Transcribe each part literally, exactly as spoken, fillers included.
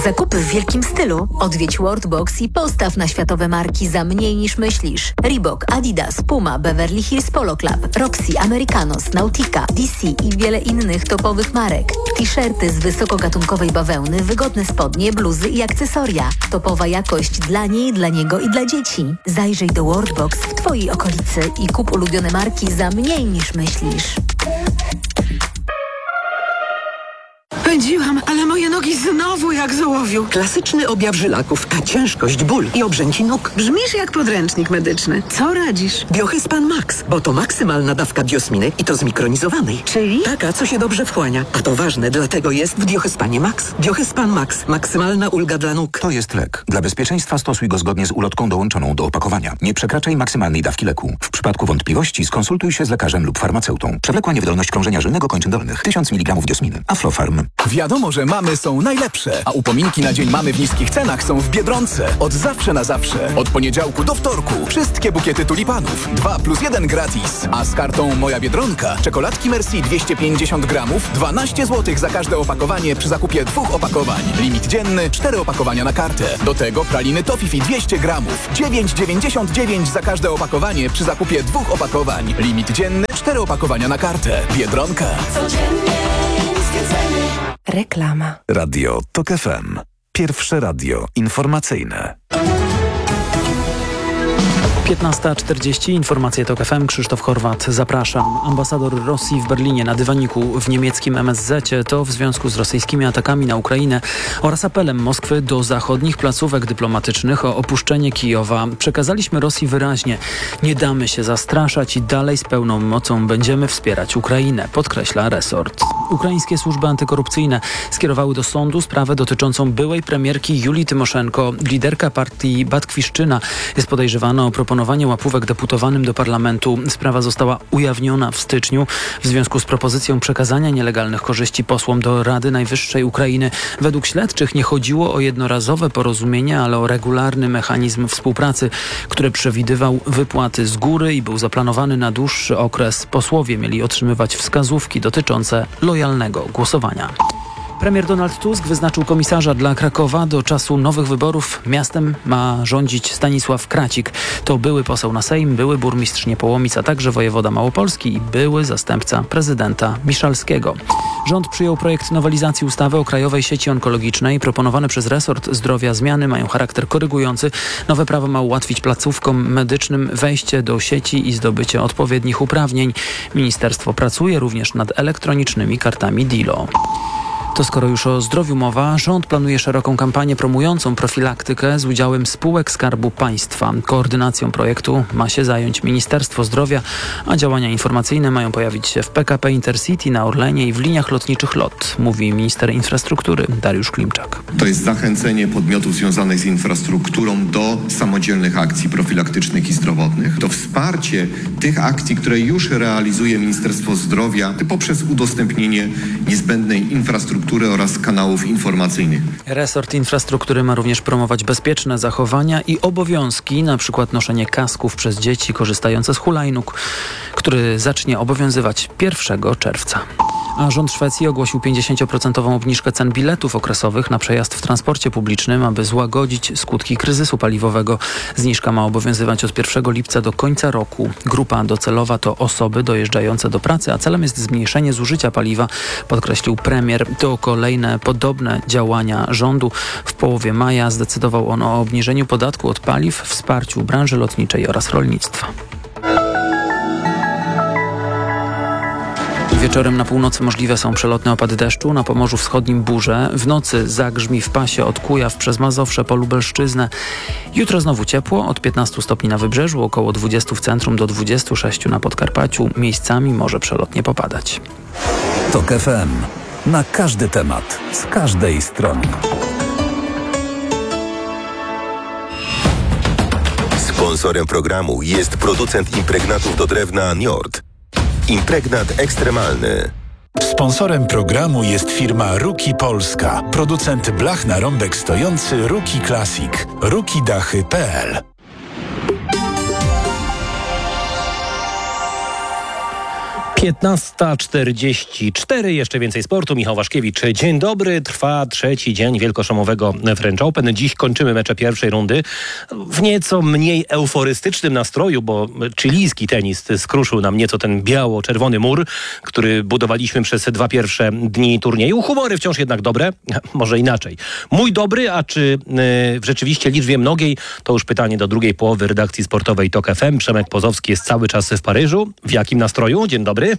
Zakupy w wielkim stylu. Odwiedź Worldbox i postaw na światowe marki za mniej niż myślisz. Reebok, Adidas, Puma, Beverly Hills Polo Club, Roxy, Americanos, Nautica, D C i wiele innych topowych marek. T-shirty z wysokogatunkowej bawełny, wygodne spodnie, bluzy i akcesoria. Topowa jakość dla niej, dla niego i dla dzieci. Zajrzyj do Worldbox w Twojej okolicy i kup ulubione marki za mniej niż myślisz. Pędziłam, ale moje nogi znowu jak z ołowiu. Klasyczny objaw żylaków, a ciężkość, ból i obrzęki nóg. Brzmisz jak podręcznik medyczny. Co radzisz? Biohyspan Max, bo to maksymalna dawka biosminy i to zmikronizowanej. Czyli? Taka, co się dobrze wchłania. A to ważne, dlatego jest w Biohyspanie Max. Biohyspan Max. Maksymalna ulga dla nóg. To jest lek. Dla bezpieczeństwa stosuj go zgodnie z ulotką dołączoną do opakowania. Nie przekraczaj maksymalnej dawki leku. W przypadku wątpliwości skonsultuj się z lekarzem lub farmaceutą. Przewlekła niewydolność krążenia żylnego kończyn dolnych. tysiąc miligramów diosminy. Aflofarm. Wiadomo, że mamy są najlepsze, a upominki na Dzień Mamy w niskich cenach są w Biedronce. Od zawsze na zawsze. Od poniedziałku do wtorku. Wszystkie bukiety tulipanów. dwa plus jeden gratis. A z kartą Moja Biedronka czekoladki Merci dwieście pięćdziesiąt gramów, dwanaście złotych za każde opakowanie przy zakupie dwóch opakowań. Limit dzienny, cztery opakowania na kartę. Do tego praliny Toffifee dwieście gramów. dziewięć dziewięćdziesiąt dziewięć za każde opakowanie przy zakupie dwóch opakowań. Limit dzienny, cztery opakowania na kartę. Biedronka. Codziennie niskie ceny. Reklama. Radio Tok F M. Pierwsze radio informacyjne. piętnasta czterdzieści, informacje Tok F M, Krzysztof Horwat, zapraszam. Ambasador Rosji w Berlinie na dywaniku w niemieckim M S Z to w związku z rosyjskimi atakami na Ukrainę oraz apelem Moskwy do zachodnich placówek dyplomatycznych o opuszczenie Kijowa. Przekazaliśmy Rosji wyraźnie, nie damy się zastraszać i dalej z pełną mocą będziemy wspierać Ukrainę, podkreśla resort. Ukraińskie służby antykorupcyjne skierowały do sądu sprawę dotyczącą byłej premierki Julii Tymoszenko. Liderka partii Batkwiszczyna jest podejrzewana o proponowanie łapówek deputowanym do parlamentu. Sprawa została ujawniona w styczniu w związku z propozycją przekazania nielegalnych korzyści posłom do Rady Najwyższej Ukrainy. Według śledczych nie chodziło o jednorazowe porozumienie, ale o regularny mechanizm współpracy, który przewidywał wypłaty z góry i był zaplanowany na dłuższy okres. Posłowie mieli otrzymywać wskazówki dotyczące lojalnego głosowania. Premier Donald Tusk wyznaczył komisarza dla Krakowa. Do czasu nowych wyborów miastem ma rządzić Stanisław Kracik. To były poseł na Sejm, były burmistrz Niepołomic, a także wojewoda małopolski i były zastępca prezydenta Miszalskiego. Rząd przyjął projekt nowelizacji ustawy o Krajowej Sieci Onkologicznej. Proponowane przez resort zdrowia zmiany mają charakter korygujący. Nowe prawo ma ułatwić placówkom medycznym wejście do sieci i zdobycie odpowiednich uprawnień. Ministerstwo pracuje również nad elektronicznymi kartami D I L O. To skoro już o zdrowiu mowa, rząd planuje szeroką kampanię promującą profilaktykę z udziałem spółek Skarbu Państwa. Koordynacją projektu ma się zająć Ministerstwo Zdrowia, a działania informacyjne mają pojawić się w P K P Intercity, na Orlenie i w liniach lotniczych L O T, mówi minister infrastruktury Dariusz Klimczak. To jest zachęcenie podmiotów związanych z infrastrukturą do samodzielnych akcji profilaktycznych i zdrowotnych. To wsparcie tych akcji, które już realizuje Ministerstwo Zdrowia poprzez udostępnienie niezbędnej infrastruktury oraz kanałów informacyjnych. Resort infrastruktury ma również promować bezpieczne zachowania i obowiązki, np. noszenie kasków przez dzieci korzystające z hulajnóg, który zacznie obowiązywać pierwszego czerwca. A rząd Szwecji ogłosił pięćdziesięcioprocentową obniżkę cen biletów okresowych na przejazd w transporcie publicznym, aby złagodzić skutki kryzysu paliwowego. Zniżka ma obowiązywać od pierwszego lipca do końca roku. Grupa docelowa to osoby dojeżdżające do pracy, a celem jest zmniejszenie zużycia paliwa, podkreślił premier. To kolejne podobne działania rządu. W połowie maja zdecydował on o obniżeniu podatku od paliw, wsparciu branży lotniczej oraz rolnictwa. Wieczorem na północy możliwe są przelotne opady deszczu, na Pomorzu Wschodnim burze. W nocy zagrzmi w pasie od Kujaw przez Mazowsze po Lubelszczyznę. Jutro znowu ciepło, od piętnastu stopni na wybrzeżu, około dwudziestu w centrum do dwudziestu sześciu na Podkarpaciu. Miejscami może przelotnie popadać. Tok F M. Na każdy temat, z każdej strony. Sponsorem programu jest producent impregnatów do drewna Njord. Impregnat ekstremalny. Sponsorem programu jest firma Ruki Polska, producent blach na rąbek stojący Ruki Classic. ruki dachy kropka p l. piętnasta czterdzieści cztery, jeszcze więcej sportu. Michał Waszkiewicz. Dzień dobry, trwa trzeci dzień wielkoszamowego French Open. Dziś kończymy mecze pierwszej rundy w nieco mniej euforystycznym nastroju, bo chilijski tenis skruszył nam nieco ten biało-czerwony mur, który budowaliśmy przez dwa pierwsze dni turnieju. Humory wciąż jednak dobre, może inaczej. Mój dobry, a czy w rzeczywiście liczbie mnogiej, to już pytanie do drugiej połowy redakcji sportowej Tok F M. Przemek Pozowski jest cały czas w Paryżu. W jakim nastroju? Dzień dobry.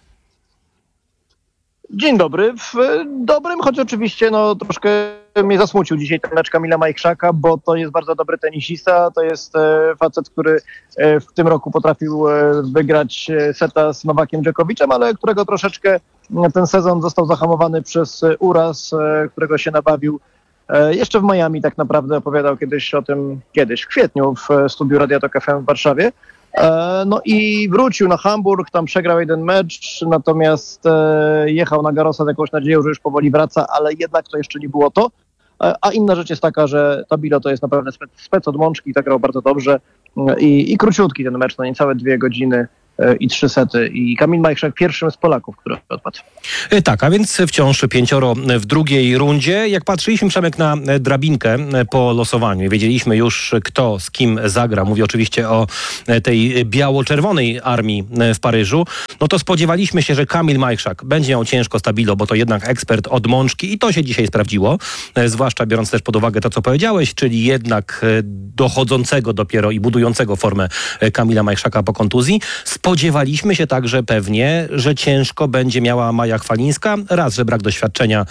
Dzień dobry. W dobrym, choć oczywiście no, troszkę mnie zasmucił dzisiaj ten mecz Kamila Majchrzaka, bo to jest bardzo dobry tenisista. To jest e, facet, który e, w tym roku potrafił e, wygrać seta z Nowakiem Dżokowiczem, ale którego troszeczkę ten sezon został zahamowany przez uraz, e, którego się nabawił e, jeszcze w Miami. Tak naprawdę opowiadał kiedyś o tym, kiedyś w kwietniu w studiu Radia Tok F M w Warszawie. No i wrócił na Hamburg, tam przegrał jeden mecz, natomiast jechał na Garrosa z jakąś nadzieją, że już powoli wraca, ale jednak to jeszcze nie było to. A inna rzecz jest taka, że Tabilo to jest naprawdę spec, spec od mączki, zagrał bardzo dobrze i, i króciutki ten mecz, no niecałe dwie godziny i trzy sety. I Kamil Majchrzak pierwszym z Polaków, który odpadł. Tak, a więc wciąż pięcioro w drugiej rundzie. Jak patrzyliśmy, Przemek, na drabinkę po losowaniu, wiedzieliśmy już, kto z kim zagra. Mówię oczywiście o tej biało-czerwonej armii w Paryżu. No to spodziewaliśmy się, że Kamil Majchrzak będzie miał ciężko z Tabilo, bo to jednak ekspert od mączki i to się dzisiaj sprawdziło. Zwłaszcza biorąc też pod uwagę to, co powiedziałeś, czyli jednak dochodzącego dopiero i budującego formę Kamila Majchrzaka po kontuzji. Spodziewaliśmy się także pewnie, że ciężko będzie miała Maja Chwalińska. Raz, że brak doświadczenia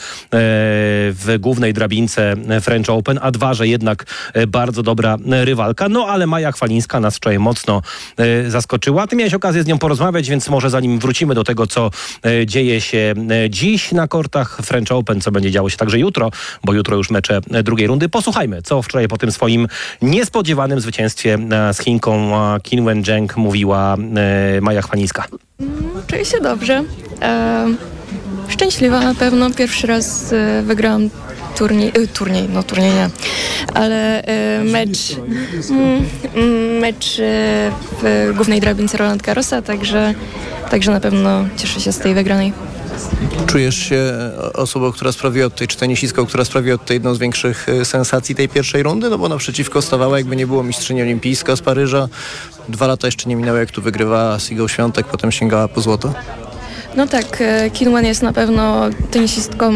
w głównej drabince French Open, a dwa, że jednak bardzo dobra rywalka. No ale Maja Chwalińska nas wczoraj mocno zaskoczyła. Ty miałeś okazję z nią porozmawiać, więc może zanim wrócimy do tego, co dzieje się dziś na kortach French Open, co będzie działo się także jutro, bo jutro już mecze drugiej rundy. Posłuchajmy, co wczoraj po tym swoim niespodziewanym zwycięstwie z Chinką Qinwen Zheng mówiła Maja Chwalińska. Czuję się dobrze. E, szczęśliwa na pewno. Pierwszy raz e, wygrałam turniej, e, turniej, no turniej nie, ale e, mecz, mm, mecz e, w głównej drabince Roland Garrosa, także, także na pewno cieszę się z tej wygranej. Czujesz się osobą, która sprawiła tutaj, czy tenisistką, która sprawiła tutaj jedną z większych sensacji tej pierwszej rundy? No bo naprzeciwko stawała, jakby nie było, mistrzyni olimpijska z Paryża. Dwa lata jeszcze nie minęły, jak tu wygrywała z Igą Świątek, potem sięgała po złoto. No tak, Qinwen jest na pewno tenisistką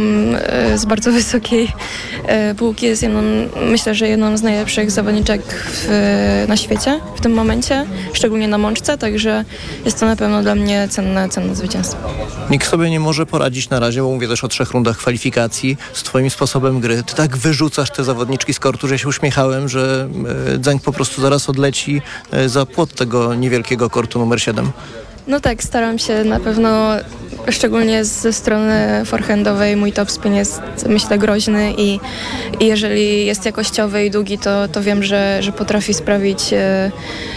z bardzo wysokiej półki. Jest jedną, myślę, że jedną z najlepszych zawodniczek w, na świecie w tym momencie, szczególnie na mączce, także jest to na pewno dla mnie cenne, cenne zwycięstwo. Nikt sobie nie może poradzić na razie, bo mówię też o trzech rundach kwalifikacji, z twoim sposobem gry. Ty tak wyrzucasz te zawodniczki z kortu, że ja się uśmiechałem, że Zheng po prostu zaraz odleci za płot tego niewielkiego kortu numer siedem. No tak, staram się na pewno, szczególnie ze strony forehandowej, mój topspin jest, myślę, groźny i, i jeżeli jest jakościowy i długi, to, to wiem, że, że potrafi sprawić e,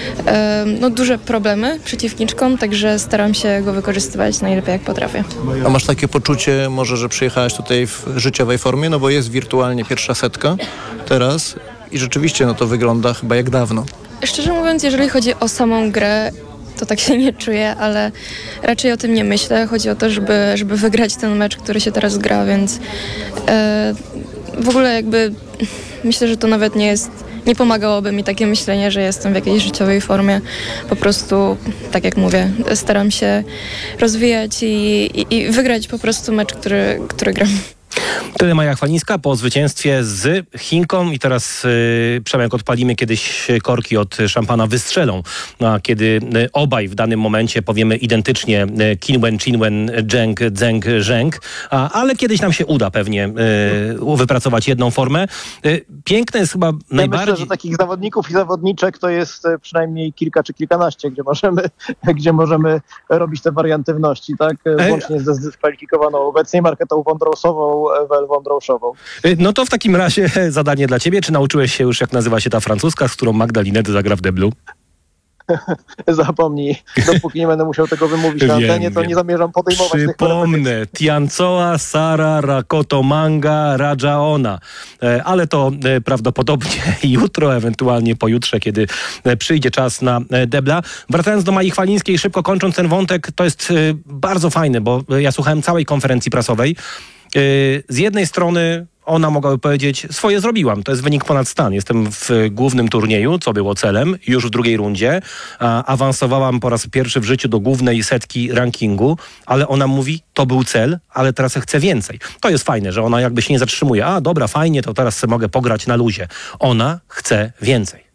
e, no, duże problemy przeciwniczkom, także staram się go wykorzystywać najlepiej jak potrafię. A masz takie poczucie może, że przyjechałaś tutaj w życiowej formie, no bo jest wirtualnie pierwsza setka teraz i rzeczywiście no to wygląda chyba jak dawno. Szczerze mówiąc, jeżeli chodzi o samą grę, to tak się nie czuję, ale raczej o tym nie myślę. Chodzi o to, żeby, żeby wygrać ten mecz, który się teraz gra, więc e, w ogóle jakby myślę, że to nawet nie jest, nie pomagałoby mi takie myślenie, że jestem w jakiejś życiowej formie. Po prostu, tak jak mówię, staram się rozwijać i, i, i wygrać po prostu mecz, który, który gram. Tyle Maja Chwalińska po zwycięstwie z Chinką i teraz yy, Przemek, odpalimy kiedyś korki od szampana wystrzelą, a kiedy yy, obaj w danym momencie powiemy identycznie yy, Qinwen, Qinwen, Zheng, Zheng, Zheng, a, ale kiedyś nam się uda pewnie yy, wypracować jedną formę. Yy, piękne jest chyba ja najbardziej... Myślę, że takich zawodników i zawodniczek to jest przynajmniej kilka czy kilkanaście, gdzie możemy, gdzie możemy robić te wariantywności, tak? Łącznie ze zdyskwalifikowaną obecnie Marketą Wondrousową, Ewel Wondrouszową. No to w takim razie zadanie dla ciebie. Czy nauczyłeś się już, jak nazywa się ta francuska, z którą Magda Linette zagra w deblu? zapomnij. Dopóki nie będę musiał tego wymówić na Wiem, antenie, to wiem. nie zamierzam podejmować tych Przypomnę, Tiancoa Sara Rakoto Manga Rajaona. E, Ale to e, prawdopodobnie jutro, ewentualnie pojutrze, kiedy e, przyjdzie czas na e, debla. Wracając do Mai Chwalińskiej, szybko kończąc ten wątek, to jest e, bardzo fajne, bo e, ja słuchałem całej konferencji prasowej. E, Z jednej strony ona mogłaby powiedzieć, swoje zrobiłam, to jest wynik ponad stan. Jestem w głównym turnieju, co było celem, już w drugiej rundzie. A, awansowałam po raz pierwszy w życiu do głównej setki rankingu, ale ona mówi, to był cel, ale teraz chcę więcej. To jest fajne, że ona jakby się nie zatrzymuje. A dobra, fajnie, to teraz sobie mogę pograć na luzie. Ona chce więcej.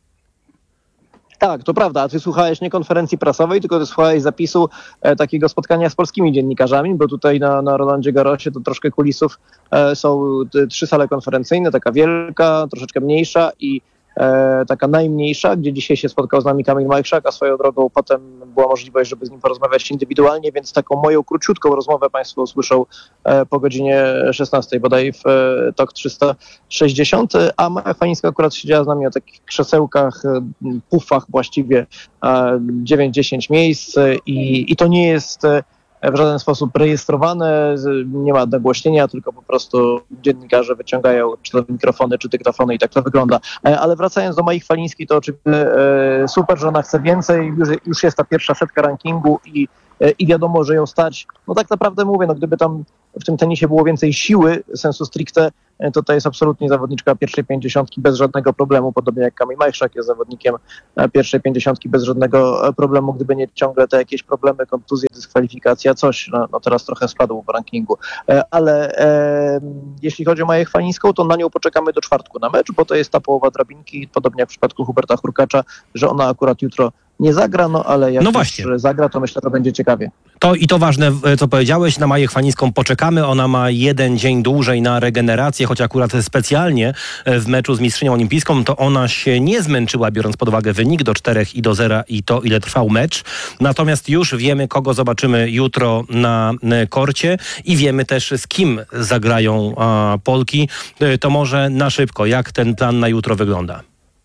Tak, to prawda. A ty słuchałeś nie konferencji prasowej, tylko ty słuchałeś zapisu e, takiego spotkania z polskimi dziennikarzami, bo tutaj na, na Rolandzie Garrosie to troszkę kulisów e, są t, trzy sale konferencyjne, taka wielka, troszeczkę mniejsza i e, taka najmniejsza, gdzie dzisiaj się spotkał z nami Kamil Majchrzak, a swoją drogą potem była możliwość, żeby z nim porozmawiać indywidualnie, więc taką moją króciutką rozmowę państwo usłyszą e, po godzinie szesnastej bodaj w e, Tok trzysta sześćdziesiąt, a Maja Chwalińska akurat siedziała z nami na takich krzesełkach, e, pufach właściwie e, dziewięć dziesięć miejsc e, i, i to nie jest e, w żaden sposób rejestrowane, nie ma nagłośnienia, tylko po prostu dziennikarze wyciągają czy to mikrofony, czy dyktafony i tak to wygląda. Ale wracając do Mai Chwalińskiej, to oczywiście super, że ona chce więcej, już, już jest ta pierwsza setka rankingu i, i wiadomo, że ją stać. No tak naprawdę mówię, no gdyby tam w tym tenisie było więcej siły, sensu stricte, to to jest absolutnie zawodniczka pierwszej pięćdziesiątki bez żadnego problemu, podobnie jak Kamil Majchrzak jest zawodnikiem pierwszej pięćdziesiątki bez żadnego problemu, gdyby nie ciągle te jakieś problemy, kontuzje, dyskwalifikacja, coś, no, no teraz trochę spadł w rankingu. Ale e, jeśli chodzi o Maję Chwalińską, to na nią poczekamy do czwartku na mecz, bo to jest ta połowa drabinki, podobnie jak w przypadku Huberta Hurkacza, że ona akurat jutro nie zagra, no ale jak No już właśnie. zagra, to myślę, że będzie ciekawie. To i to ważne, co powiedziałeś, na Maję Chwalińską poczekamy. Ona ma jeden dzień dłużej na regenerację, choć akurat specjalnie w meczu z mistrzynią olimpijską to ona się nie zmęczyła, biorąc pod uwagę wynik do czterech i do zera i to, ile trwał mecz. Natomiast już wiemy, kogo zobaczymy jutro na korcie i wiemy też, z kim zagrają a, Polki. To może na szybko, jak ten plan na jutro wygląda?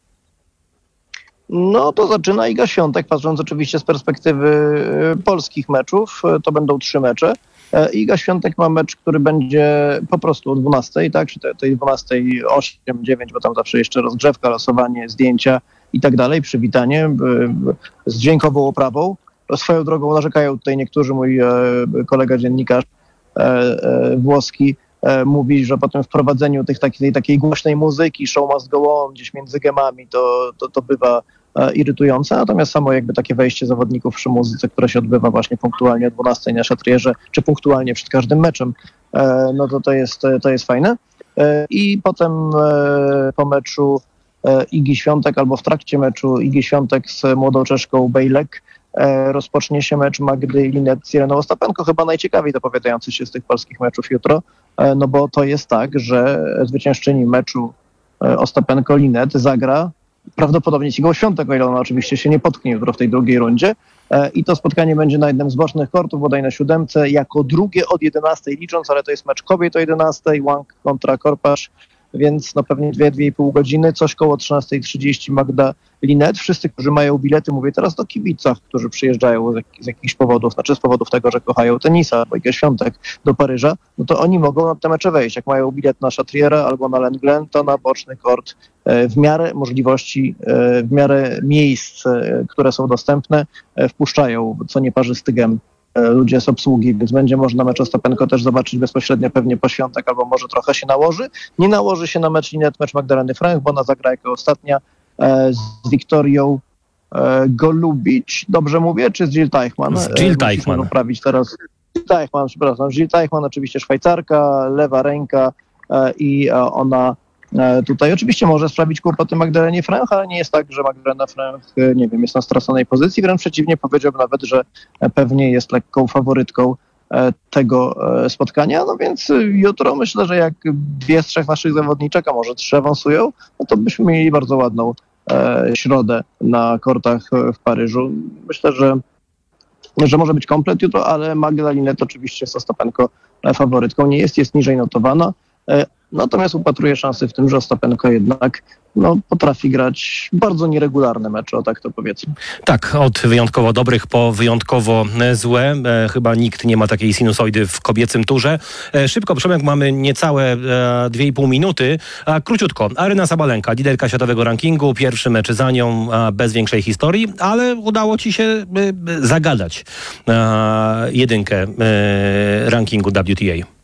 No to zaczyna Iga Świątek, patrząc oczywiście z perspektywy y, polskich meczów, y, to będą trzy mecze. E, Iga Świątek ma mecz, który będzie po prostu o dwunastej, tak, czy te, tej dwunastej osiem dziewięć, bo tam zawsze jeszcze rozgrzewka, losowanie, zdjęcia i tak dalej, przywitanie y, y, z dźwiękową oprawą. Swoją drogą narzekają tutaj niektórzy, mój e, kolega dziennikarz e, e, włoski, e, mówi, że po tym wprowadzeniu tych, takiej, tej takiej głośnej muzyki, show must go on, gdzieś między gemami, to, to, to bywa irytujące, natomiast samo jakby takie wejście zawodników przy muzyce, które się odbywa właśnie punktualnie o dwunastej na szatrierze, czy punktualnie przed każdym meczem, no to to jest, to jest fajne. I potem po meczu Igi Świątek, albo w trakcie meczu Igi Świątek z młodą Czeszką Bejlek rozpocznie się mecz Magdy Linet z Ireną Ostapenko, chyba najciekawiej dopowiadający się z tych polskich meczów jutro, no bo to jest tak, że zwyciężczyni meczu Ostapenko-Linet zagra prawdopodobnie z Igą Świątek, o ile ona oczywiście się nie potknie jutro w tej drugiej rundzie. E, I to spotkanie będzie na jednym z bocznych kortów, bodaj na siódemce, jako drugie od jedenastej licząc, ale to jest mecz kobiet o jedenastej, Wang kontra Korpasz, więc no pewnie dwie, dwie i pół godziny, coś koło trzynastej trzydzieści Magda Linet. Wszyscy, którzy mają bilety, mówię teraz o kibicach, którzy przyjeżdżają z, jak, z jakichś powodów, znaczy z powodów tego, że kochają tenisa, bo Igę Świątek do Paryża, no to oni mogą na te mecze wejść. Jak mają bilet na Chatriera albo na Lenglen, to na boczny kort e, w miarę możliwości, e, w miarę miejsc, e, które są dostępne, e, wpuszczają co nieparzysty gem ludzie z obsługi, więc będzie można mecz Ostapenko też zobaczyć bezpośrednio pewnie po Świątek, albo może trochę się nałoży. Nie nałoży się na mecz Linet, mecz Magdaleny Frank, bo ona zagra jako ostatnia e, z Wiktorią e, Golubic, dobrze mówię, czy z Jill Teichmann? Z Jill Teichmann. Poprawić teraz. Teichmann, przepraszam. Jill Teichmann, oczywiście Szwajcarka, lewa ręka e, i e, ona e, tutaj oczywiście może sprawić kłopoty Magdalenie Frank, ale nie jest tak, że Magdalena Frank, e, nie wiem, jest na straconej pozycji, wręcz przeciwnie, powiedziałbym nawet, że e, pewnie jest lekką faworytką e, tego e, spotkania, no więc e, jutro myślę, że jak dwie z trzech naszych zawodniczek, a może trzy awansują, no to byśmy mieli bardzo ładną e, środę na kortach w Paryżu. Myślę, że że może być komplet jutro, ale Magda Linet oczywiście z Ostapenko faworytką nie jest, jest niżej notowana, Natomiast upatruję szansy w tym, że Ostapenko jednak no, potrafi grać bardzo nieregularne mecze, o tak to powiedzmy. Tak, od wyjątkowo dobrych po wyjątkowo złe. E, chyba nikt nie ma takiej sinusoidy w kobiecym turze. E, szybko, Przemek, mamy niecałe e, dwie i pół minuty. A króciutko, Aryna Sabalenka, liderka światowego rankingu, pierwszy mecz za nią a, bez większej historii, ale udało ci się e, zagadać a, jedynkę e, rankingu W T A.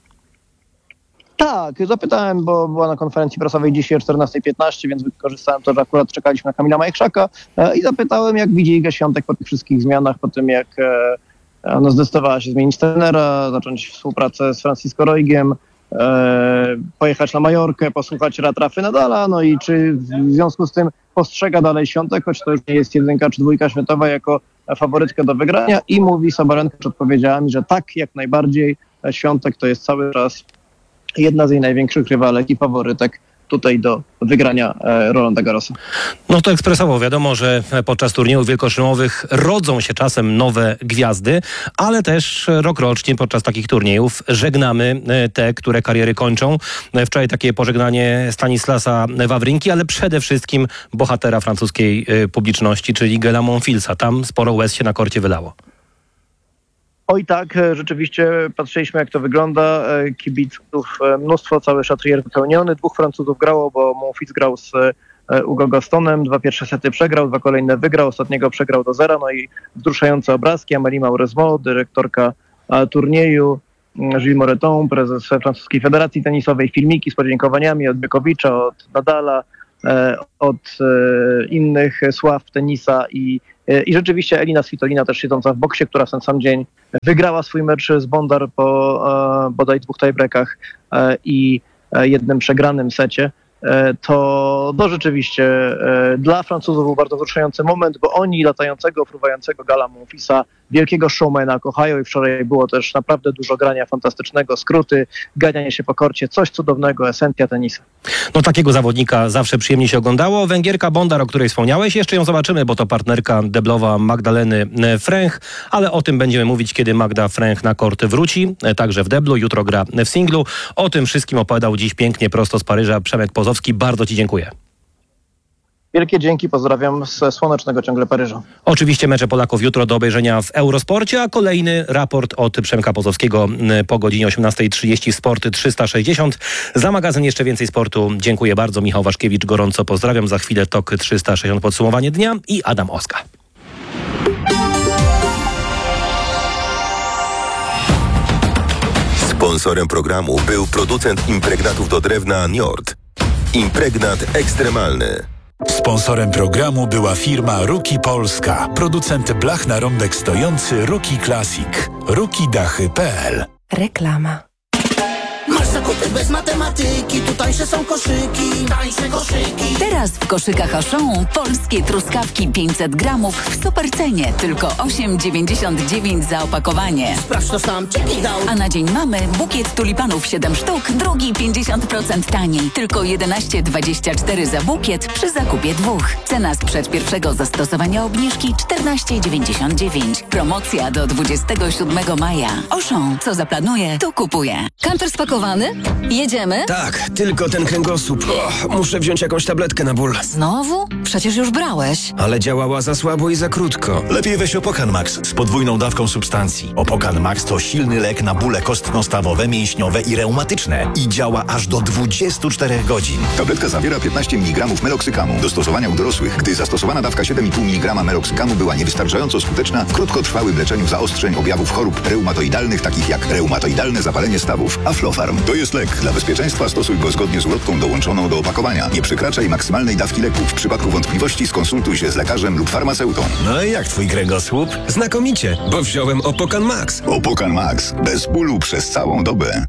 Tak, zapytałem, bo była na konferencji prasowej dzisiaj o czternasta piętnaście, więc wykorzystałem to, że akurat czekaliśmy na Kamila Majchrzaka e, i zapytałem, jak widzi Iga Świątek po tych wszystkich zmianach, po tym jak e, ona zdecydowała się zmienić trenera, zacząć współpracę z Francisco Roigiem, e, pojechać na Majorkę, posłuchać rad Rafy Nadala, no i czy w związku z tym postrzega dalej Świątek, choć to już nie jest jedynka czy dwójka światowa, jako faworytkę do wygrania, i mówi Sabalenka, że odpowiedziała mi, że tak, jak najbardziej, Świątek to jest cały czas jedna z jej największych rywalek i faworytek tutaj do wygrania e, Rolanda Garrosa. No to ekspresowo wiadomo, że podczas turniejów wielkoszemowych rodzą się czasem nowe gwiazdy, ale też rokrocznie podczas takich turniejów żegnamy te, które kariery kończą. Wczoraj takie pożegnanie Stanislasa Wawrinki, ale przede wszystkim bohatera francuskiej publiczności, czyli Guela Monfilsa. Tam sporo łez się na korcie wylało. Oj tak, rzeczywiście patrzyliśmy, jak to wygląda. Kibiców mnóstwo, cały szatrier wypełniony. Dwóch Francuzów grało, bo Monfils grał z Hugo Gastonem. Dwa pierwsze sety przegrał, dwa kolejne wygrał. Ostatniego przegrał do zera. No i wzruszające obrazki. Amélie Mauresmo, dyrektorka turnieju, Gilles Moreton, prezes Francuskiej Federacji Tenisowej. Filmiki z podziękowaniami od Djokovicza, od Nadala, od innych sław tenisa i I rzeczywiście Elina Svitolina, też siedząca w boksie, która w ten sam dzień wygrała swój mecz z Bondar po e, bodaj dwóch tiebreakach e, i jednym przegranym secie, e, to, to rzeczywiście e, dla Francuzów był bardzo wzruszający moment, bo oni latającego, fruwającego Gala Monfilsa, wielkiego showmana kochają i wczoraj było też naprawdę dużo grania fantastycznego, skróty, ganianie się po korcie, coś cudownego, esencja tenisa. No takiego zawodnika zawsze przyjemnie się oglądało. Węgierka Bondar, o której wspomniałeś, jeszcze ją zobaczymy, bo to partnerka deblowa Magdaleny Fręch, ale o tym będziemy mówić, kiedy Magda Fręch na kort wróci, także w deblu, jutro gra w singlu. O tym wszystkim opowiadał dziś pięknie prosto z Paryża Przemek Pozowski. Bardzo ci dziękuję. Wielkie dzięki, pozdrawiam ze słonecznego ciągle Paryża. Oczywiście mecze Polaków jutro do obejrzenia w Eurosporcie, a kolejny raport od Przemka Pozowskiego po godzinie osiemnasta trzydzieści w Sporty trzysta sześćdziesiąt. Za magazyn jeszcze więcej sportu dziękuję bardzo. Michał Waszkiewicz, gorąco pozdrawiam. Za chwilę Tok trzysta sześćdziesiąt, podsumowanie dnia i Adam Oska. Sponsorem programu był producent impregnatów do drewna Njord. Impregnat ekstremalny. Sponsorem programu była firma Ruki Polska, producent blach na rąbek stojący Ruki Classic. ruki dachy kropka p l. Reklama. Masz zakupy bez matematyki, tu tańsze są koszyki, tańsze koszyki. Teraz w koszykach Auchan polskie truskawki pięćset gramów w supercenie, tylko osiem dziewięćdziesiąt dziewięć za opakowanie. Sprawdź to sam, czeki dał. A na dzień mamy bukiet tulipanów siedem sztuk, drugi pięćdziesiąt procent taniej, tylko jedenaście dwadzieścia cztery za bukiet przy zakupie dwóch. Cena sprzed pierwszego zastosowania obniżki czternaście dziewięćdziesiąt dziewięć. Promocja do dwudziestego siódmego maja. Auchan, co zaplanuje, to kupuje. Kamper spakowany? Jedziemy? Tak, tylko ten kręgosłup. O, muszę wziąć jakąś tabletkę na ból. Znowu? Przecież już brałeś. Ale działała za słabo i za krótko. Lepiej weź Opokan Max z podwójną dawką substancji. Opokan Max to silny lek na bóle kostno-stawowe, mięśniowe i reumatyczne. I działa aż do dwudziestu czterech godzin. Tabletka zawiera piętnaście miligramów meloksykamu. Do stosowania u dorosłych. Gdy zastosowana dawka siedem i pół miligrama meloksykamu była niewystarczająco skuteczna w krótkotrwałym leczeniu zaostrzeń objawów chorób reumatoidalnych, takich jak reumatoidalne zapalenie stawów. Aflofarm. To jest lek. Dla bezpieczeństwa stosuj go zgodnie z ulotką dołączoną do opakowania. Nie przekraczaj maksymalnej dawki leku. W przypadku wątpliwości skonsultuj się z lekarzem lub farmaceutą. No i jak twój kręgosłup? Znakomicie, bo wziąłem Opokan Max. Opokan Max. Bez bólu przez całą dobę.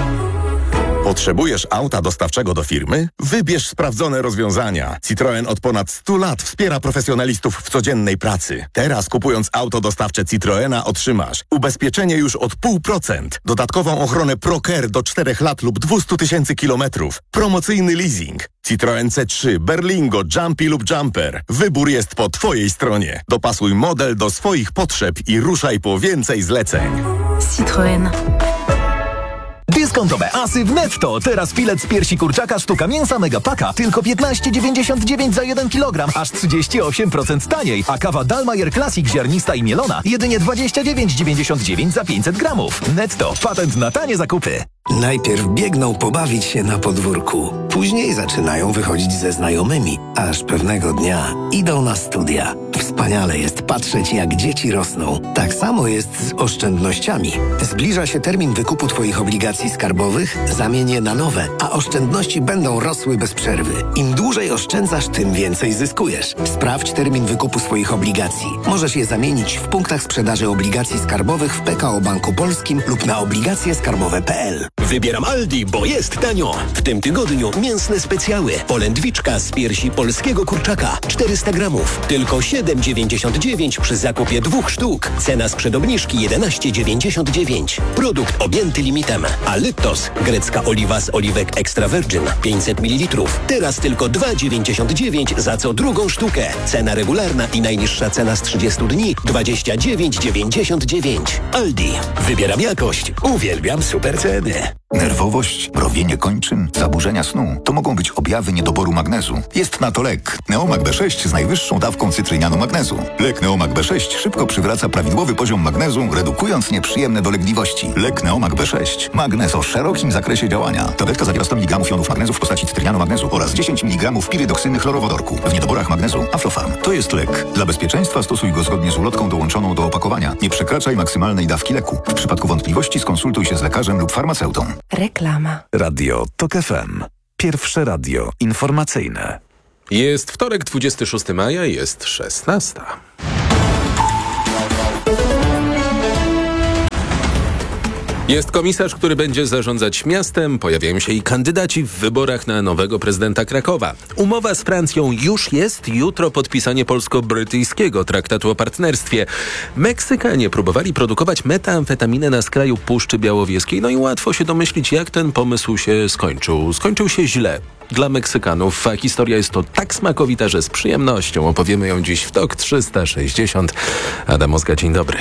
Potrzebujesz auta dostawczego do firmy? Wybierz sprawdzone rozwiązania. Citroen od ponad stu lat wspiera profesjonalistów w codziennej pracy. Teraz kupując auto dostawcze Citroena otrzymasz ubezpieczenie już od pół procent, dodatkową ochronę ProCare do czterech lat lub dwieście tysięcy kilometrów, promocyjny leasing. Citroen C trzy, Berlingo, Jumpy lub Jumper. Wybór jest po twojej stronie. Dopasuj model do swoich potrzeb i ruszaj po więcej zleceń. Citroen. Dyskontowe asy w Netto. Teraz filet z piersi kurczaka sztuka mięsa Megapaka tylko piętnaście dziewięćdziesiąt dziewięć za jeden kilogram, aż trzydzieści osiem procent taniej. A kawa Dalmayer Classic ziarnista i mielona jedynie dwadzieścia dziewięć dziewięćdziesiąt dziewięć za pięćset gramów. Netto. Patent na tanie zakupy. Najpierw biegną pobawić się na podwórku. Później zaczynają wychodzić ze znajomymi, aż pewnego dnia idą na studia. Wspaniale jest patrzeć, jak dzieci rosną. Tak samo jest z oszczędnościami. Zbliża się termin wykupu Twoich obligacji skarbowych, zamień je na nowe, a oszczędności będą rosły bez przerwy. Im dłużej oszczędzasz, tym więcej zyskujesz. Sprawdź termin wykupu swoich obligacji. Możesz je zamienić w punktach sprzedaży obligacji skarbowych w P K O Banku Polskim lub na obligacje skarbowe kropka p l. Wybieram Aldi, bo jest tanio. W tym tygodniu mięsne specjały. Polędwiczka z piersi polskiego kurczaka. czterysta gramów. Tylko siedem dziewięćdziesiąt dziewięć przy zakupie dwóch sztuk. Cena sprzed obniżki jedenaście dziewięćdziesiąt dziewięć. Produkt objęty limitem. A Lytos, grecka oliwa z oliwek extra virgin. pięćset mililitrów. Teraz tylko dwa dziewięćdziesiąt dziewięć za co drugą sztukę. Cena regularna i najniższa cena z trzydziestu dni dwadzieścia dziewięć dziewięćdziesiąt dziewięć. Aldi. Wybieram jakość. Uwielbiam super ceny. Nerwowość, mrowienie kończyn, zaburzenia snu to mogą być objawy niedoboru magnezu. Jest na to lek Neomag B sześć z najwyższą dawką cytrynianu magnezu. Lek Neomag B sześć szybko przywraca prawidłowy poziom magnezu, redukując nieprzyjemne dolegliwości. Lek Neomag B sześć. Magnez o szerokim zakresie działania. Tabletka zawiera sto miligramów jonów magnezu w postaci cytrynianu magnezu oraz dziesięć miligramów pirydoksyny chlorowodorku. W niedoborach magnezu Aflofarm. To jest lek. Dla bezpieczeństwa stosuj go zgodnie z ulotką dołączoną do opakowania. Nie przekraczaj maksymalnej dawki leku. W przypadku wątpliwości skonsultuj się z lekarzem lub farmaceutą. Reklama. Radio TOK F M. Pierwsze radio informacyjne. Jest wtorek, dwudziestego szóstego maja, jest szesnasta. Jest komisarz, który będzie zarządzać miastem. Pojawiają się i kandydaci w wyborach na nowego prezydenta Krakowa. Umowa z Francją już jest. Jutro podpisanie polsko-brytyjskiego traktatu o partnerstwie. Meksykanie próbowali produkować metamfetaminę na skraju Puszczy Białowieskiej. No i łatwo się domyślić, jak ten pomysł się skończył. Skończył się źle. Dla Meksykanów, a historia jest to tak smakowita, że z przyjemnością opowiemy ją dziś w TOK trzysta sześćdziesiąt. Adam Ozga, dzień dobry.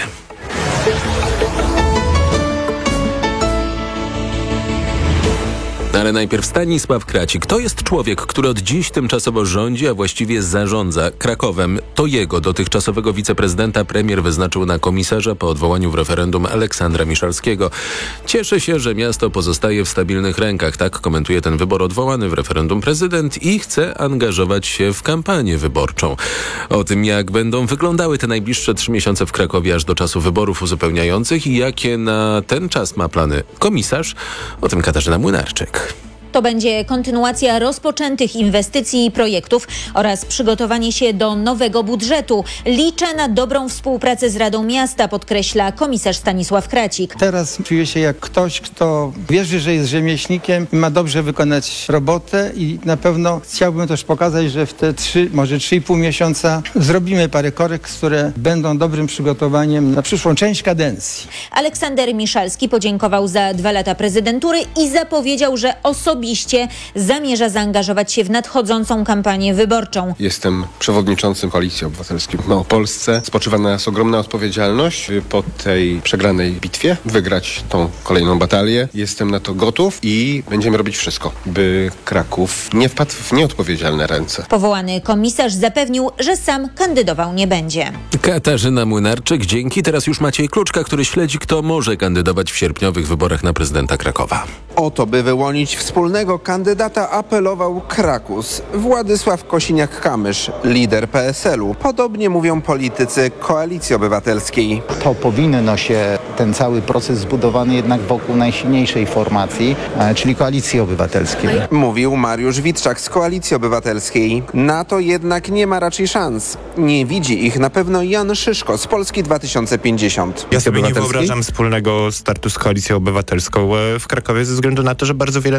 Ale najpierw Stanisław Kracik. To jest człowiek, który od dziś tymczasowo rządzi, a właściwie zarządza Krakowem. To jego dotychczasowego wiceprezydenta premier wyznaczył na komisarza po odwołaniu w referendum Aleksandra Miszalskiego. Cieszy się, że miasto pozostaje w stabilnych rękach. Tak komentuje ten wybór odwołany w referendum prezydent i chce angażować się w kampanię wyborczą. O tym, jak będą wyglądały te najbliższe trzy miesiące w Krakowie aż do czasu wyborów uzupełniających i jakie na ten czas ma plany komisarz, o tym Katarzyna Młynarczyk. To będzie kontynuacja rozpoczętych inwestycji i projektów oraz przygotowanie się do nowego budżetu. Liczę na dobrą współpracę z Radą Miasta, podkreśla komisarz Stanisław Kracik. Teraz czuję się jak ktoś, kto wierzy, że jest rzemieślnikiem i ma dobrze wykonać robotę i na pewno chciałbym też pokazać, że w te trzy, może trzy i pół miesiąca zrobimy parę korekt, które będą dobrym przygotowaniem na przyszłą część kadencji. Aleksander Miszalski podziękował za dwa lata prezydentury i zapowiedział, że osobiście zamierza zaangażować się w nadchodzącą kampanię wyborczą. Jestem przewodniczącym Koalicji Obywatelskiej w Małopolsce. Spoczywa na nas ogromna odpowiedzialność po tej przegranej bitwie wygrać tą kolejną batalię. Jestem na to gotów i będziemy robić wszystko, by Kraków nie wpadł w nieodpowiedzialne ręce. Powołany komisarz zapewnił, że sam kandydował nie będzie. Katarzyna Młynarczyk, dzięki. Teraz już Maciej Kluczka, który śledzi, kto może kandydować w sierpniowych wyborach na prezydenta Krakowa. O to, by wyłonić wspólnego kandydata, apelował Krakus. Władysław Kosiniak-Kamysz, lider P S L u. Podobnie mówią politycy Koalicji Obywatelskiej. To powinno się ten cały proces zbudowany jednak wokół najsilniejszej formacji, czyli Koalicji Obywatelskiej. Mówił Mariusz Witczak z Koalicji Obywatelskiej. Na to jednak nie ma raczej szans. Nie widzi ich na pewno Jan Szyszko z Polski dwa tysiące pięćdziesiąt. Ja sobie nie wyobrażam wspólnego startu z Koalicją Obywatelską w Krakowie ze względu na to, że bardzo wiele nas z tym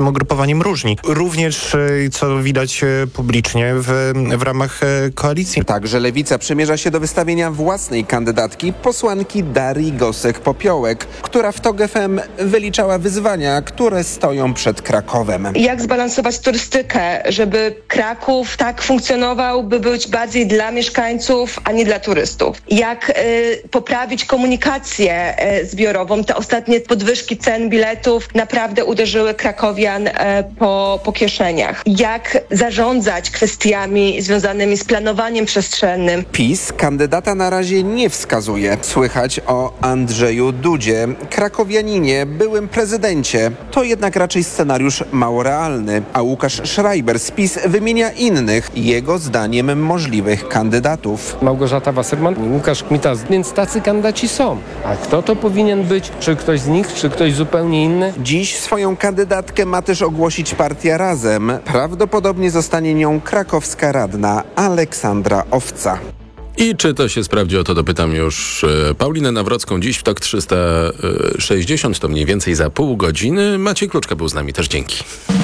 tym ugrupowaniem różni. Również, co widać publicznie w, w ramach koalicji. Także Lewica przymierza się do wystawienia własnej kandydatki, posłanki Darii Gosek-Popiołek, która w TOG F M wyliczała wyzwania, które stoją przed Krakowem. Jak zbalansować turystykę, żeby Kraków tak funkcjonował, by być bardziej dla mieszkańców, a nie dla turystów? Jak y, poprawić komunikację y, zbiorową? Te ostatnie podwyżki cen biletów naprawdę uderzyły krakowian y, po, po kieszeniach. Jak zarządzać kwestiami związanymi z planowaniem przestrzennym? PiS kandydata na razie nie wskazuje. Słychać o Andrzeju Dudzie, krakowianinie, byłym prezydencie. To jednak raczej scenariusz mało realny, a Łukasz Schreiber z PiS wymienia innych, jego zdaniem możliwych kandydatów. Małgorzata Wasserman, Łukasz Kmita, więc tacy kandydaci są. A kto to powinien być? Czy ktoś z nich, czy ktoś zupełnie inny? Dziś swoją kandydatkę ma też ogłosić partia Razem. Prawdopodobnie zostanie nią krakowska radna Aleksandra Owca. I czy to się sprawdzi? O to dopytam już Paulinę Nawrocką dziś w TOK trzysta sześćdziesiąt, to mniej więcej za pół godziny. Maciej Kluczka był z nami też, dzięki.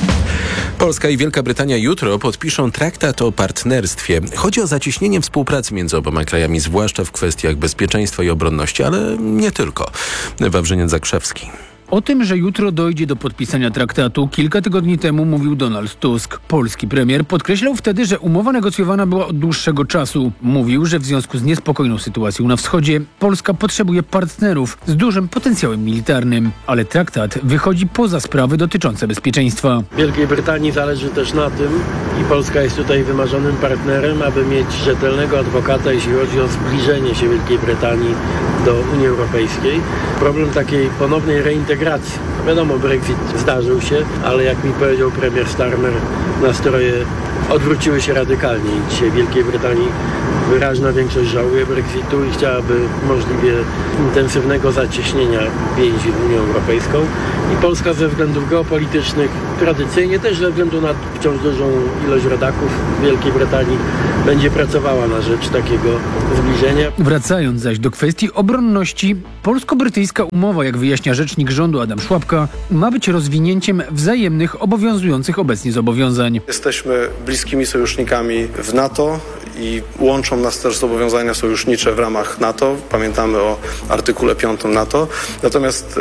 Polska i Wielka Brytania jutro podpiszą traktat o partnerstwie. Chodzi o zacieśnienie współpracy między oboma krajami, zwłaszcza w kwestiach bezpieczeństwa i obronności, ale nie tylko. Wawrzyniec Zakrzewski. O tym, że jutro dojdzie do podpisania traktatu, kilka tygodni temu mówił Donald Tusk. Polski premier podkreślał wtedy, że umowa negocjowana była od dłuższego czasu. Mówił, że w związku z niespokojną sytuacją na wschodzie Polska potrzebuje partnerów z dużym potencjałem militarnym. Ale traktat wychodzi poza sprawy dotyczące bezpieczeństwa. Wielkiej Brytanii zależy też na tym, i Polska jest tutaj wymarzonym partnerem, aby mieć rzetelnego adwokata, jeśli chodzi o zbliżenie się Wielkiej Brytanii do Unii Europejskiej. Problem takiej ponownej reintegracji. Wiadomo, Brexit zdarzył się, ale jak mi powiedział premier Starmer, nastroje odwróciły się radykalnie i dzisiaj w Wielkiej Brytanii wyraźna większość żałuje Brexitu i chciałaby możliwie intensywnego zacieśnienia więzi z Unią Europejską. I Polska ze względów geopolitycznych, tradycyjnie też ze względu na wciąż dużą ilość rodaków w Wielkiej Brytanii, będzie pracowała na rzecz takiego zbliżenia. Wracając zaś do kwestii obronności, polsko-brytyjska umowa, jak wyjaśnia rzecznik rządu Adam Szłapka, ma być rozwinięciem wzajemnych obowiązujących obecnie zobowiązań. Jesteśmy bliskimi sojusznikami w NATO i łączą nas też zobowiązania sojusznicze w ramach NATO. Pamiętamy o artykule piątym NATO. Natomiast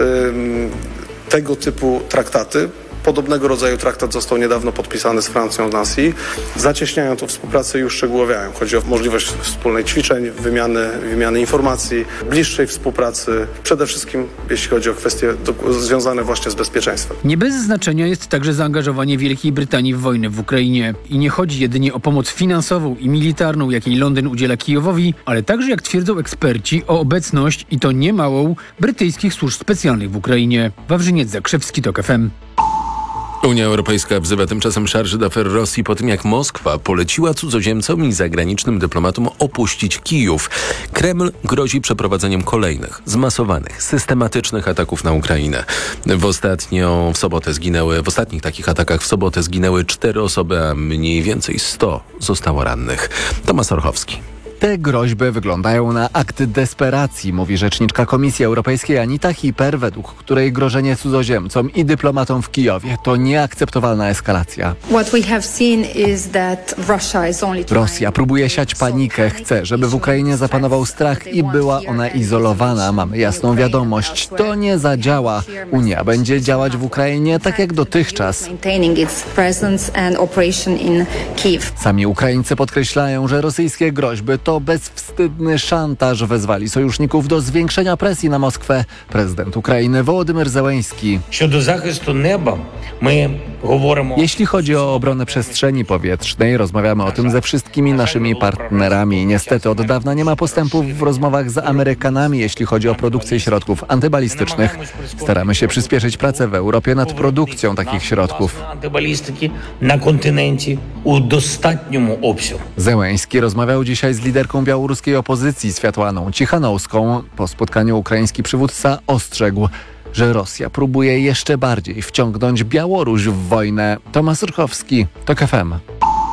yy, tego typu traktaty, podobnego rodzaju traktat został niedawno podpisany z Francją w Nancy. Zacieśniają tę współpracę i uszczegółowiają. Chodzi o możliwość wspólnej ćwiczeń, wymiany, wymiany informacji, bliższej współpracy, przede wszystkim jeśli chodzi o kwestie do, związane właśnie z bezpieczeństwem. Nie bez znaczenia jest także zaangażowanie Wielkiej Brytanii w wojnę w Ukrainie. I nie chodzi jedynie o pomoc finansową i militarną, jakiej Londyn udziela Kijowowi, ale także, jak twierdzą eksperci, o obecność, i to niemałą, brytyjskich służb specjalnych w Ukrainie. Wawrzyniec Zakrzewski, TOK F M. Unia Europejska wzywa tymczasem charge d'affaires Rosji po tym, jak Moskwa poleciła cudzoziemcom i zagranicznym dyplomatom opuścić Kijów. Kreml grozi przeprowadzeniem kolejnych, zmasowanych, systematycznych ataków na Ukrainę. W ostatnią w sobotę zginęły, w ostatnich takich atakach w sobotę zginęły cztery osoby, a mniej więcej sto zostało rannych. Tomasz Orchowski. Te groźby wyglądają na akt desperacji, mówi rzeczniczka Komisji Europejskiej Anita Hiper, według której grożenie cudzoziemcom i dyplomatom w Kijowie to nieakceptowalna eskalacja. Rosja próbuje siać panikę, chce, żeby w Ukrainie zapanował strach i była ona izolowana. Mamy jasną wiadomość, to nie zadziała. Unia będzie działać w Ukrainie tak jak dotychczas. Sami Ukraińcy podkreślają, że rosyjskie groźby to bezwstydny szantaż. Wezwali sojuszników do zwiększenia presji na Moskwę. Prezydent Ukrainy Wołodymyr Zełenski. Jeśli chodzi o obronę przestrzeni powietrznej, rozmawiamy o tym ze wszystkimi naszymi partnerami. Niestety od dawna nie ma postępów w rozmowach z Amerykanami, jeśli chodzi o produkcję środków antybalistycznych. Staramy się przyspieszyć pracę w Europie nad produkcją takich środków. Na kontynencie u dostatnim obsягу. Zełenski rozmawiał dzisiaj z liderką białoruskiej opozycji Światłaną Cichanowską. Po spotkaniu ukraiński przywódca ostrzegł, że Rosja próbuje jeszcze bardziej wciągnąć Białoruś w wojnę. Tomasz Urchowski, TOK F M.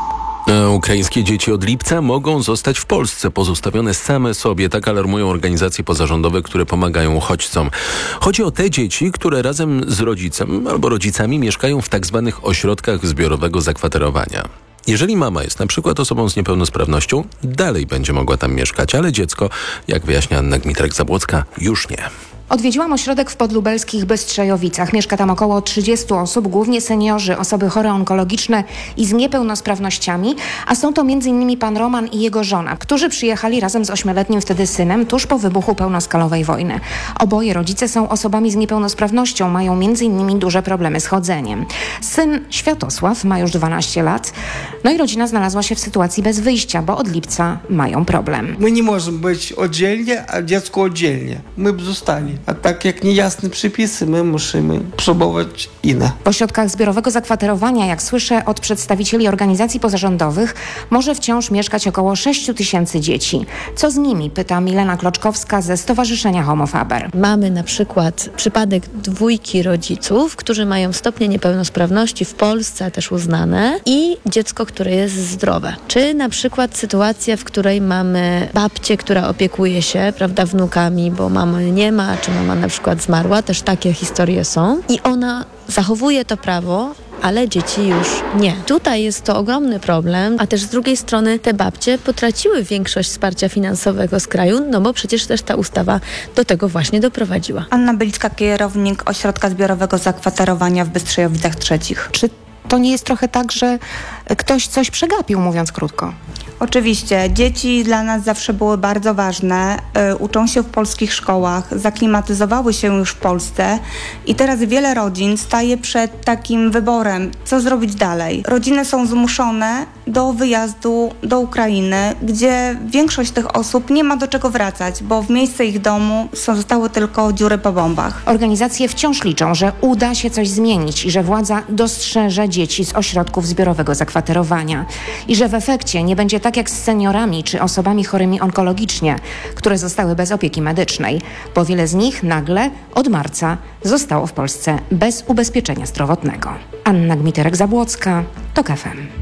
Ukraińskie dzieci od lipca mogą zostać w Polsce, pozostawione same sobie. Tak alarmują organizacje pozarządowe, które pomagają uchodźcom. Chodzi o te dzieci, które razem z rodzicem albo rodzicami mieszkają w tak zwanych ośrodkach zbiorowego zakwaterowania. Jeżeli mama jest na przykład osobą z niepełnosprawnością, dalej będzie mogła tam mieszkać, ale dziecko, jak wyjaśnia Anna Gmitrek-Zabłocka, już nie. Odwiedziłam ośrodek w podlubelskich Bystrzejowicach. Mieszka tam około trzydziestu osób, głównie seniorzy, osoby chore onkologiczne i z niepełnosprawnościami, a są to między innymi pan Roman i jego żona, którzy przyjechali razem z ośmioletnim wtedy synem tuż po wybuchu pełnoskalowej wojny. Oboje rodzice są osobami z niepełnosprawnością, mają między innymi duże problemy z chodzeniem. Syn Światosław ma już dwanaście lat, no i rodzina znalazła się w sytuacji bez wyjścia, bo od lipca mają problem. My nie możemy być oddzielnie, a dziecko oddzielnie. My by zostali. A tak jak niejasne przepisy, my musimy próbować inne. W ośrodkach zbiorowego zakwaterowania, jak słyszę od przedstawicieli organizacji pozarządowych, może wciąż mieszkać około sześć tysięcy dzieci. Co z nimi? Pyta Milena Kloczkowska ze Stowarzyszenia Homo Faber. Mamy na przykład przypadek dwójki rodziców, którzy mają stopnie niepełnosprawności w Polsce też uznane i dziecko, które jest zdrowe. Czy na przykład sytuacja, w której mamy babcię, która opiekuje się, prawda, wnukami, bo mamy nie ma, czy mama na przykład zmarła, też takie historie są i ona zachowuje to prawo, ale dzieci już nie. Tutaj jest to ogromny problem, a też z drugiej strony te babcie potraciły większość wsparcia finansowego z kraju, no bo przecież też ta ustawa do tego właśnie doprowadziła. Anna Bylicka, kierownik Ośrodka Zbiorowego Zakwaterowania w Bystrzejowicach Trzecich. Czy to nie jest trochę tak, że ktoś coś przegapił, mówiąc krótko? Oczywiście. Dzieci dla nas zawsze były bardzo ważne. Y, uczą się w polskich szkołach, zaklimatyzowały się już w Polsce i teraz wiele rodzin staje przed takim wyborem, co zrobić dalej. Rodziny są zmuszone do wyjazdu do Ukrainy, gdzie większość tych osób nie ma do czego wracać, bo w miejsce ich domu są, zostały tylko dziury po bombach. Organizacje wciąż liczą, że uda się coś zmienić i że władza dostrzeże dzieci z ośrodków zbiorowego zakwaterowania i że w efekcie nie będzie tak jak z seniorami czy osobami chorymi onkologicznie, które zostały bez opieki medycznej, bo wiele z nich nagle od marca zostało w Polsce bez ubezpieczenia zdrowotnego. Anna Gmiterek-Zabłocka, TOK F M.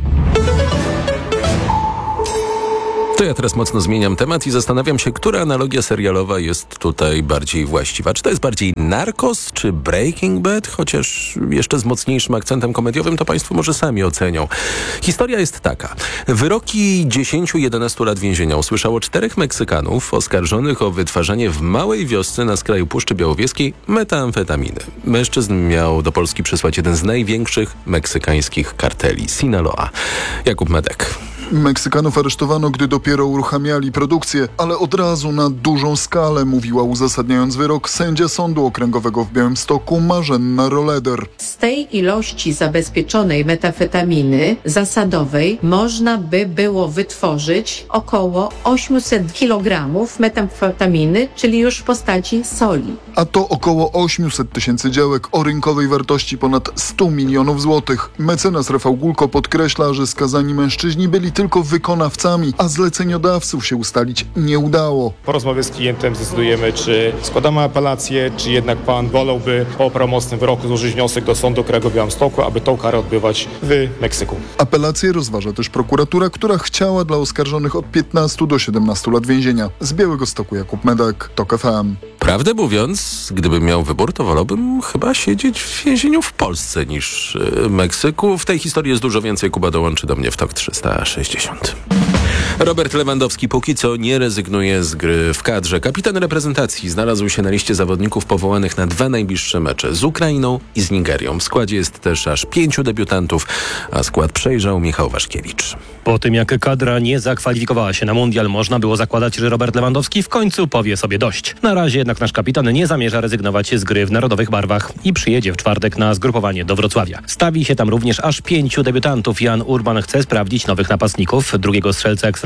To ja teraz mocno zmieniam temat i zastanawiam się, która analogia serialowa jest tutaj bardziej właściwa. Czy to jest bardziej Narcos, czy Breaking Bad? Chociaż jeszcze z mocniejszym akcentem komediowym, to państwo może sami ocenią. Historia jest taka. Wyroki dziesięć do jedenastu lat więzienia usłyszało czterech Meksykanów oskarżonych o wytwarzanie w małej wiosce na skraju Puszczy Białowieskiej metamfetaminy. Mężczyzn miał do Polski przysłać jeden z największych meksykańskich karteli, Sinaloa. Jakub Medek. Meksykanów aresztowano, gdy dopiero uruchamiali produkcję, ale od razu na dużą skalę, mówiła uzasadniając wyrok sędzia Sądu Okręgowego w Białymstoku Marzenna Roleder. Z tej ilości zabezpieczonej metafetaminy zasadowej można by było wytworzyć około osiemset kilogramów metamfetaminy, czyli już w postaci soli. A to około osiemset tysięcy działek o rynkowej wartości ponad stu milionów złotych. Mecenas Rafał Gulko podkreśla, że skazani mężczyźni byli tylko wykonawcami, a zleceniodawców się ustalić nie udało. Po rozmowie z klientem zdecydujemy, czy składamy apelację, czy jednak pan wolałby po prawomocnym wyroku złożyć wniosek do Sądu Okręgowego w Białymstoku, aby tą karę odbywać w Meksyku. Apelację rozważa też prokuratura, która chciała dla oskarżonych od piętnastu do siedemnastu lat więzienia. Z Białegostoku Jakub Medek, TOK F M. Prawdę mówiąc, gdybym miał wybór, to wolałbym chyba siedzieć w więzieniu w Polsce niż w Meksyku. W tej historii jest dużo więcej. Kuba dołączy do mnie w TOK trzysta sześćdziesiąt. Robert Lewandowski póki co nie rezygnuje z gry w kadrze. Kapitan reprezentacji znalazł się na liście zawodników powołanych na dwa najbliższe mecze z Ukrainą i z Nigerią. W składzie jest też aż pięciu debiutantów, a skład przejrzał Michał Waszkiewicz. Po tym jak kadra nie zakwalifikowała się na mundial, można było zakładać, że Robert Lewandowski w końcu powie sobie dość. Na razie jednak nasz kapitan nie zamierza rezygnować z gry w narodowych barwach i przyjedzie w czwartek na zgrupowanie do Wrocławia. Stawi się tam również aż pięciu debiutantów. Jan Urban chce sprawdzić nowych napastników. Drugiego strzelca ekstra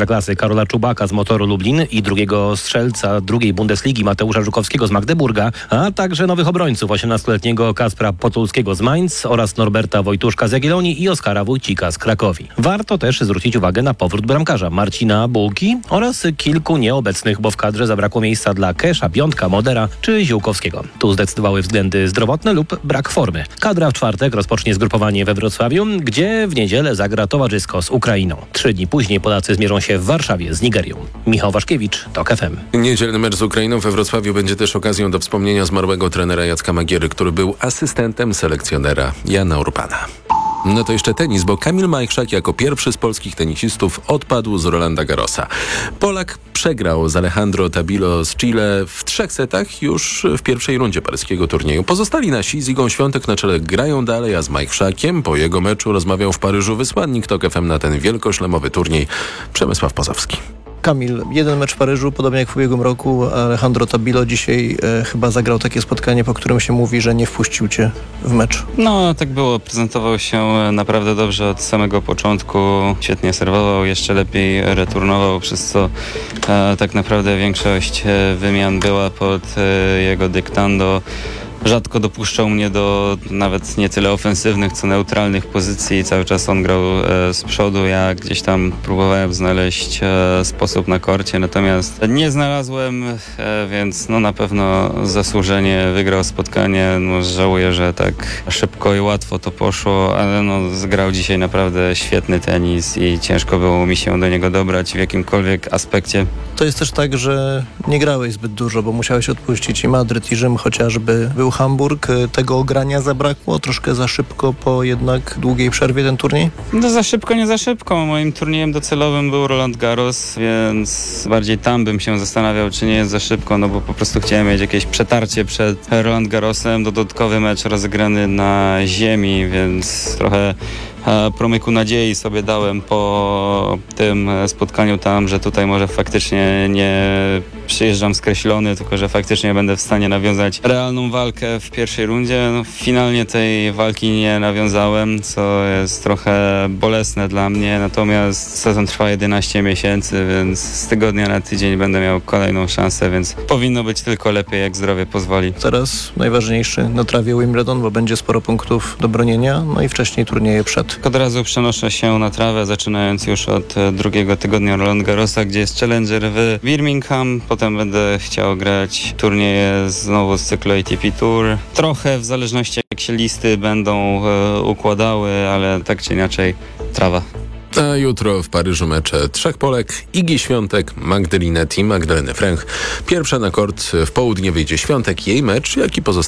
Ekstraklasy Karola Czubaka z Motoru Lublin i drugiego strzelca drugiej Bundesligi Mateusza Żukowskiego z Magdeburga, a także nowych obrońców osiemnastoletniego Kacpra Potulskiego z Mainz oraz Norberta Wojtuszka z Jagiellonii i Oskara Wójcika z Krakowi. Warto też zwrócić uwagę na powrót bramkarza Marcina Bułki oraz kilku nieobecnych, bo w kadrze zabrakło miejsca dla Kesza, Piątka, Modera czy Ziółkowskiego. Tu zdecydowały względy zdrowotne lub brak formy. Kadra w czwartek rozpocznie zgrupowanie we Wrocławiu, gdzie w niedzielę zagra towarzysko z Ukrainą. Trzy dni później Polacy zmierzą się w Warszawie z Nigerią. Michał Waszkiewicz, TOK F M. Niedzielny mecz z Ukrainą we Wrocławiu będzie też okazją do wspomnienia zmarłego trenera Jacka Magiery, który był asystentem selekcjonera Jana Urbana. No to jeszcze tenis, bo Kamil Majchrzak jako pierwszy z polskich tenisistów odpadł z Rolanda Garrosa. Polak przegrał z Alejandro Tabilo z Chile w trzech setach już w pierwszej rundzie paryskiego turnieju. Pozostali nasi z Igą Świątek na czele grają dalej, a z Majchrzakiem po jego meczu rozmawiał w Paryżu wysłannik TOK F M na ten wielkoszlemowy turniej Przemysław Pozowski. Kamil, jeden mecz w Paryżu, podobnie jak w ubiegłym roku. Alejandro Tabilo dzisiaj e, chyba zagrał takie spotkanie, po którym się mówi, że nie wpuścił cię w mecz. No, tak było. Prezentował się naprawdę dobrze od samego początku. Świetnie serwował, jeszcze lepiej returnował, przez co e, tak naprawdę większość e, wymian była pod e, jego dyktando. Rzadko dopuszczał mnie do nawet nie tyle ofensywnych, co neutralnych pozycji. Cały czas on grał e, z przodu. Ja gdzieś tam próbowałem znaleźć e, sposób na korcie, natomiast nie znalazłem, e, więc no na pewno zasłużenie wygrał spotkanie. No, żałuję, że tak szybko i łatwo to poszło, ale no, zgrał dzisiaj naprawdę świetny tenis i ciężko było mi się do niego dobrać w jakimkolwiek aspekcie. To jest też tak, że nie grałeś zbyt dużo, bo musiałeś odpuścić i Madryt, i Rzym chociażby. Był Hamburg. Tego ogrania zabrakło? Troszkę za szybko po jednak długiej przerwie ten turniej? No za szybko, nie za szybko. Moim turniejem docelowym był Roland Garros, więc bardziej tam bym się zastanawiał, czy nie jest za szybko, no bo po prostu chciałem mieć jakieś przetarcie przed Roland Garrosem. Dodatkowy mecz rozegrany na ziemi, więc trochę promyku nadziei sobie dałem po tym spotkaniu tam, że tutaj może faktycznie nie przyjeżdżam skreślony, tylko że faktycznie będę w stanie nawiązać realną walkę w pierwszej rundzie. No, finalnie tej walki nie nawiązałem, co jest trochę bolesne dla mnie, natomiast sezon trwa jedenaście miesięcy, więc z tygodnia na tydzień będę miał kolejną szansę, więc powinno być tylko lepiej, jak zdrowie pozwoli. Teraz najważniejszy na trawie Wimbledon, bo będzie sporo punktów do bronienia, no i wcześniej turnieje przed. Od razu przenoszę się na trawę, zaczynając już od drugiego tygodnia Roland Garrosa, gdzie jest Challenger w Birmingham. Potem będę chciał grać turnieje znowu z cyklu A T P Tour. Trochę w zależności jak się listy będą e, układały, ale tak czy inaczej trawa. A jutro w Paryżu mecze trzech Polek, Igi Świątek, Magdaleny i Magdaleny Fręch. Pierwsza na kort w południe wyjdzie Świątek, jej mecz, jak i pozostałe